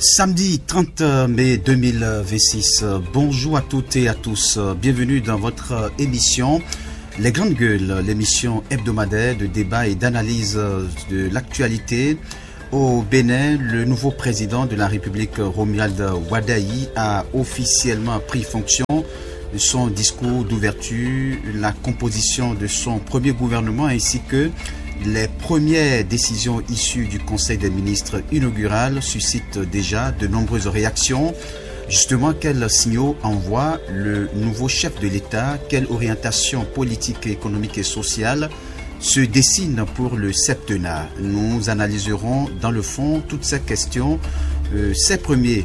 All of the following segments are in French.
Samedi 30 mai 2026, bonjour à toutes et à tous, bienvenue dans votre émission Les Grandes Gueules, l'émission hebdomadaire de débat et d'analyse de l'actualité. Au Bénin, le nouveau président de la République, Romuald Wadayi, a officiellement pris fonction. Son discours d'ouverture, la composition de son premier gouvernement ainsi que les premières décisions issues du Conseil des ministres inaugural suscitent déjà de nombreuses réactions. Justement, quels signaux envoie le nouveau chef de l'État? Quelle orientation politique, économique et sociale se dessine pour le septennat? Nous analyserons dans le fond toutes ces questions, ces tout premiers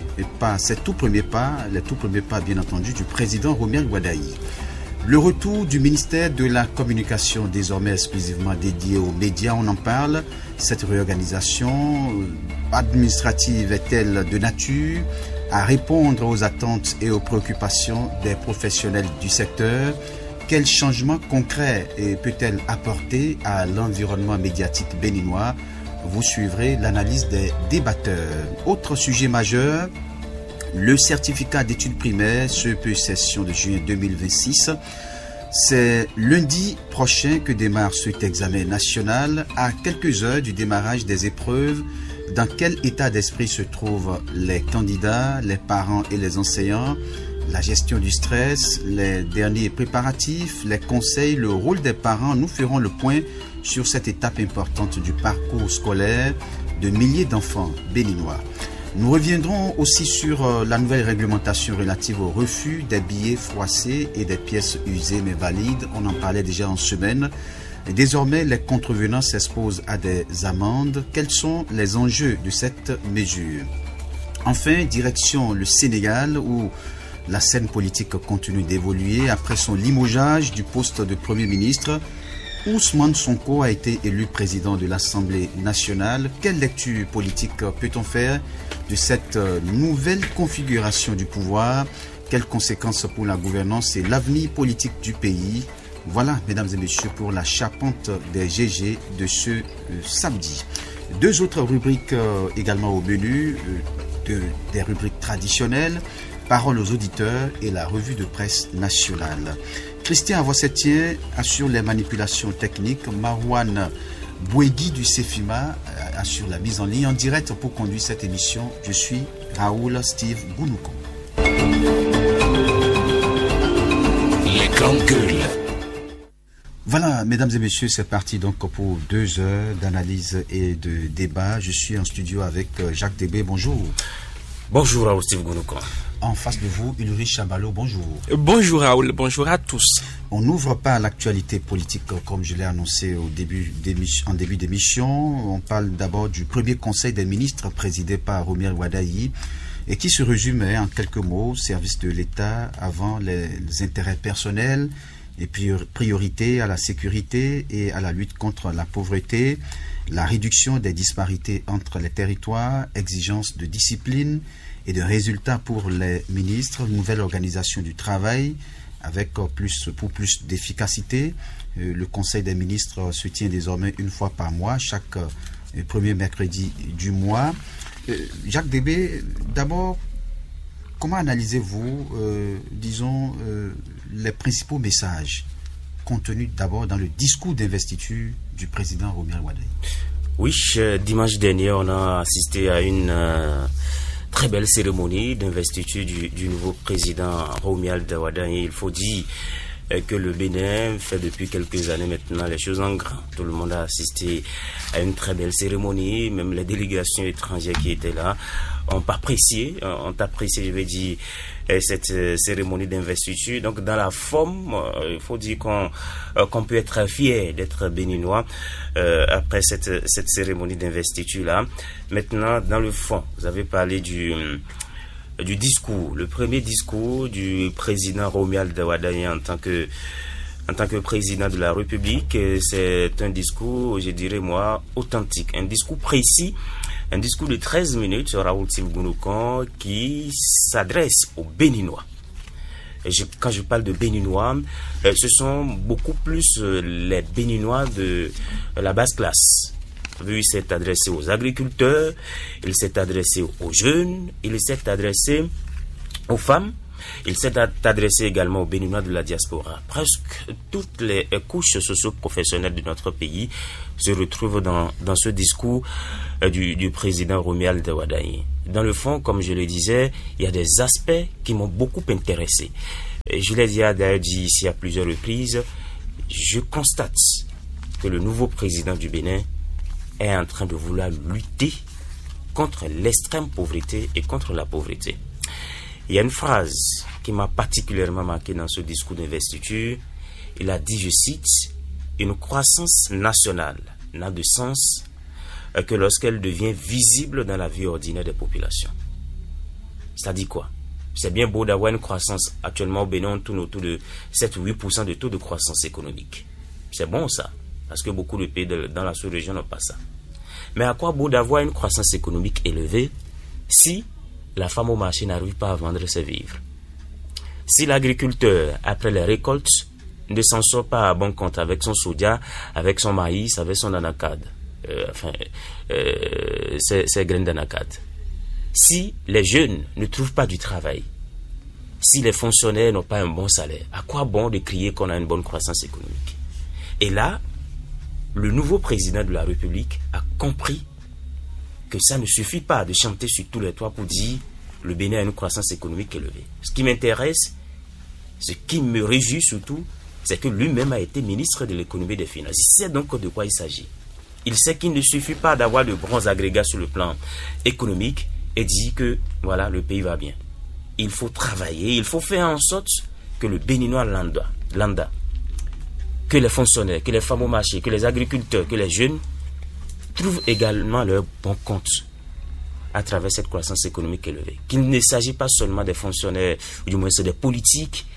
pas bien entendu du président Romuald Wadayi. Le retour du ministère de la Communication, désormais exclusivement dédié aux médias, on en parle. Cette réorganisation administrative est-elle de nature à répondre aux attentes et aux préoccupations des professionnels du secteur? Quel changement concret peut-elle apporter à l'environnement médiatique béninois? Vous suivrez l'analyse des débatteurs. Autre sujet majeur, le certificat d'études primaires, CEP session de juin 2026. C'est lundi prochain que démarre cet examen national. À quelques heures du démarrage des épreuves, dans quel état d'esprit se trouvent les candidats, les parents et les enseignants? La gestion du stress, les derniers préparatifs, les conseils, le rôle des parents. Nous ferons le point sur cette étape importante du parcours scolaire de milliers d'enfants béninois. Nous reviendrons aussi sur la nouvelle réglementation relative au refus des billets froissés et des pièces usées mais valides. On en parlait déjà en semaine. Désormais, les contrevenants s'exposent à des amendes. Quels sont les enjeux de cette mesure? Enfin, direction le Sénégal où la scène politique continue d'évoluer. Après son limogeage du poste de Premier ministre, Ousmane Sonko a été élu président de l'Assemblée nationale. Quelle lecture politique peut-on faire de cette nouvelle configuration du pouvoir? Quelles conséquences pour la gouvernance et l'avenir politique du pays? Voilà, mesdames et messieurs, pour la charpente des GG de ce samedi. Deux autres rubriques également au menu, des rubriques traditionnelles. Parole aux auditeurs et la revue de presse nationale. Christian Avoisetien assure les manipulations techniques. Marouane Bouegui du CEFIMA assure la mise en ligne en direct pour conduire cette émission. Je suis Raoul Steve Gounouko. Les grandes gueules. Voilà, mesdames et messieurs, c'est parti donc pour 2 heures d'analyse et de débat. Je suis en studio avec Jacques Débé. Bonjour. Bonjour Raoul Steve Gounouko. En face de vous, Ulrich Chabalo, bonjour. Bonjour Raoul, bonjour à tous. On n'ouvre pas l'actualité politique comme je l'ai annoncé en début d'émission. On parle d'abord du premier conseil des ministres présidé par Romuald Wadayi et qui se résume en quelques mots: service de l'État avant les intérêts personnels et priorité à la sécurité et à la lutte contre la pauvreté, la réduction des disparités entre les territoires, exigence de discipline et de résultats pour les ministres, nouvelle organisation du travail avec pour plus d'efficacité. Le Conseil des ministres se tient désormais une fois par mois, chaque premier mercredi du mois. Jacques Débé, d'abord, comment analysez-vous, les principaux messages contenus d'abord dans le discours d'investiture du président Romuald Wadayi? Oui, dimanche dernier, on a assisté à une très belle cérémonie d'investiture du nouveau président Romuald Wadayi. Il faut dire que le Bénin fait depuis quelques années maintenant les choses en grand. Tout le monde a assisté à une très belle cérémonie, même les délégations étrangères qui étaient là ont apprécié, je vais dire, cette cérémonie d'investiture. Donc dans la forme, il faut dire qu'on peut être fier d'être béninois après cette cérémonie d'investiture là. Maintenant, dans le fond, vous avez parlé du discours, le premier discours du président Romuald Wadayi en tant que président de la République. C'est un discours, je dirais moi, authentique, un discours précis, un discours de 13 minutes sur Raoul Steve Gounouko qui s'adresse aux Béninois. Quand je parle de Béninois, ce sont beaucoup plus les Béninois de la basse classe. vu, il s'est adressé aux agriculteurs, il s'est adressé aux jeunes, il s'est adressé aux femmes, il s'est adressé également aux Béninois de la diaspora. Presque toutes les couches socio-professionnelles de notre pays se retrouvent dans ce discours du président Romuald Wadaye. Dans le fond, comme je le disais, il y a des aspects qui m'ont beaucoup intéressé. Et je l'ai d'ailleurs dit ici à plusieurs reprises, je constate que le nouveau président du Bénin est en train de vouloir lutter contre l'extrême pauvreté et contre la pauvreté. Il y a une phrase qui m'a particulièrement marqué dans ce discours d'investiture. Il a dit, je cite, « Une croissance nationale n'a de sens que lorsqu'elle devient visible dans la vie ordinaire des populations. » Ça dit quoi? C'est bien beau d'avoir une croissance. Actuellement au Bénin, on tourne autour de 7 ou 8% de taux de croissance économique. C'est bon ça, parce que beaucoup de pays dans la sous-région n'ont pas ça. Mais à quoi beau d'avoir une croissance économique élevée si la femme au marché n'arrive pas à vendre ses vivres? Si l'agriculteur, après les récoltes, ne s'en sort pas à bon compte avec son soja, avec son maïs, avec son anacarde, ses graines d'anacarde. Si les jeunes ne trouvent pas du travail, si les fonctionnaires n'ont pas un bon salaire, à quoi bon de crier qu'on a une bonne croissance économique? Et là, le nouveau président de la République a compris que ça ne suffit pas de chanter sur tous les toits pour dire le Bénin a une croissance économique élevée. Ce qui m'intéresse, ce qui me réjouit surtout, c'est que lui-même a été ministre de l'économie et des finances. Il sait donc de quoi il s'agit. Il sait qu'il ne suffit pas d'avoir de bons agrégats sur le plan économique et dit que voilà, le pays va bien. Il faut travailler, il faut faire en sorte que le Béninois lambda, que les fonctionnaires, que les femmes au marché, que les agriculteurs, que les jeunes trouvent également leur bon compte à travers cette croissance économique élevée. Qu'il ne s'agit pas seulement des fonctionnaires, ou du moins c'est des politiques,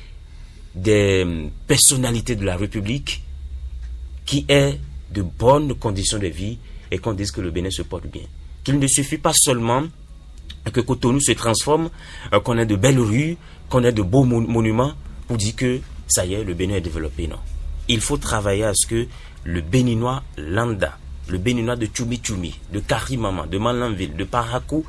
des personnalités de la République qui aient de bonnes conditions de vie et qu'on dise que le Bénin se porte bien. Qu'il ne suffit pas seulement que Cotonou se transforme, qu'on ait de belles rues, qu'on ait de beaux monuments pour dire que ça y est, le Bénin est développé. Non. Il faut travailler à ce que le Béninois lambda, le Béninois de Tchoumi-Tchoumi, de Karimama, de Malanville, de Parakou,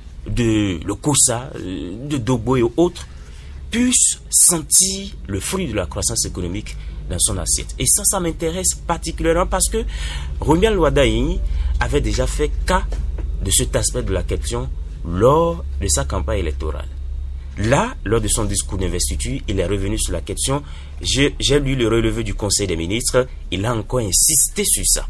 de Lokossa, de Dogbo et autres, puissent sentir le fruit de la croissance économique dans son assiette. Et ça m'intéresse particulièrement parce que Romuald Wadaye avait déjà fait cas de cet aspect de la question lors de sa campagne électorale. Là, lors de son discours d'investiture, il est revenu sur la question. J'ai lu le relevé du Conseil des ministres, il a encore insisté sur ça.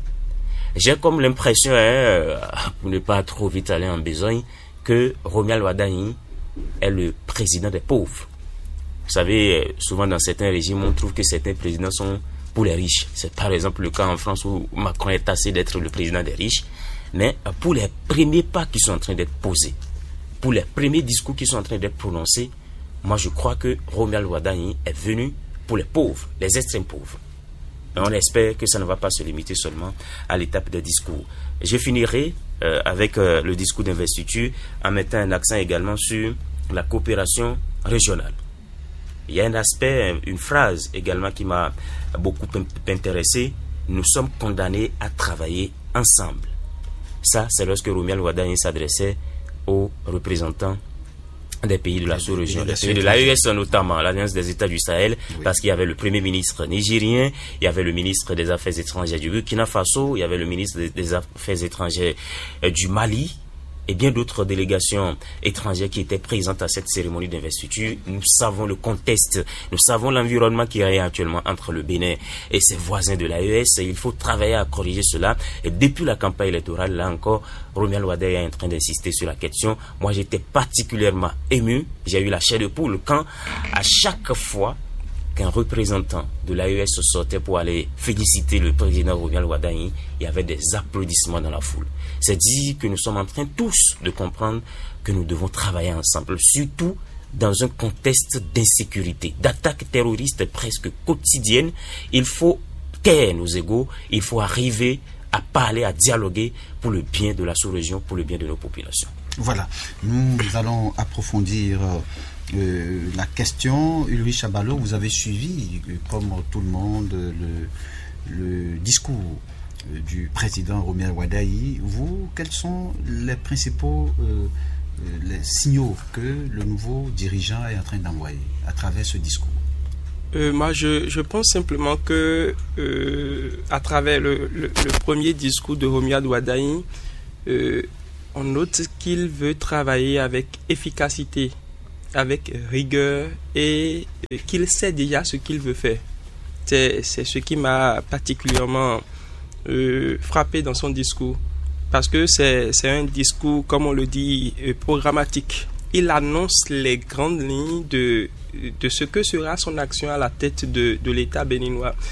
J'ai comme l'impression, pour ne pas trop vite aller en besogne, que Romuald Wadaye est le président des pauvres. Vous savez, souvent dans certains régimes, on trouve que certains présidents sont pour les riches. C'est par exemple le cas en France où Macron est tassé d'être le président des riches. Mais pour les premiers pas qui sont en train d'être posés, pour les premiers discours qui sont en train d'être prononcés, moi je crois que Romuald Wadaye est venu pour les pauvres, les extrêmes pauvres. Et on espère que ça ne va pas se limiter seulement à l'étape des discours. Je finirai avec le discours d'investiture en mettant un accent également sur la coopération régionale. Il y a un aspect, une phrase également qui m'a beaucoup intéressé. Nous sommes condamnés à travailler ensemble. Ça, c'est lorsque Romuald Wadaye s'adressait aux représentants des pays de la sous-région, des pays de l'AES notamment, l'Alliance des États du Sahel, oui. Parce qu'il y avait le premier ministre nigérien, il y avait le ministre des Affaires étrangères du Burkina Faso, il y avait le ministre des Affaires étrangères du Mali, et bien d'autres délégations étrangères qui étaient présentes à cette cérémonie d'investiture. Nous savons le contexte, nous savons l'environnement qui est actuellement entre le Bénin et ses voisins de l'AES, et il faut travailler à corriger cela. Et depuis la campagne électorale, là encore, Romuald Wadaye est en train d'insister sur la question. Moi, j'étais particulièrement ému, j'ai eu la chair de poule quand, à chaque fois qu'un représentant de l'AES sortait pour aller féliciter le président Romuald Wadaye, il y avait des applaudissements dans la foule. C'est dire que nous sommes en train tous de comprendre que nous devons travailler ensemble, surtout dans un contexte d'insécurité, d'attaques terroristes presque quotidiennes. Il faut taire nos égos, il faut arriver à parler, à dialoguer pour le bien de la sous-région, pour le bien de nos populations. Voilà, nous allons approfondir la question. Ulrich Abalo, vous avez suivi, comme tout le monde, le discours du président Romuald Wadayi, vous, quels sont les principaux les signaux que le nouveau dirigeant est en train d'envoyer à travers ce discours? Moi, je pense simplement que à travers le premier discours de Romuald Wadayi, on note qu'il veut travailler avec efficacité, avec rigueur et qu'il sait déjà ce qu'il veut faire. C'est ce qui m'a particulièrement frappé dans son discours. Parce que c'est un discours, comme on le dit, programmatique. Il annonce les grandes lignes de ce que sera son action à la tête de l'État béninois.